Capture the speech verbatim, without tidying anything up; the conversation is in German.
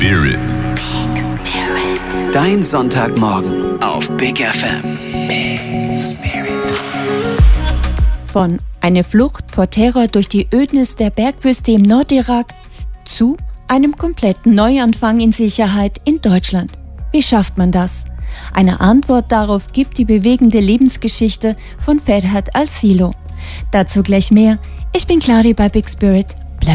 Spirit. Big Spirit. Dein Sonntagmorgen auf Big F M. Big Spirit. Von einer Flucht vor Terror durch die Ödnis der Bergwüste im Nordirak zu einem kompletten Neuanfang in Sicherheit in Deutschland. Wie schafft man das? Eine Antwort darauf gibt die bewegende Lebensgeschichte von Ferhat Al-Silo. Dazu gleich mehr. Ich bin Clary bei Big Spirit.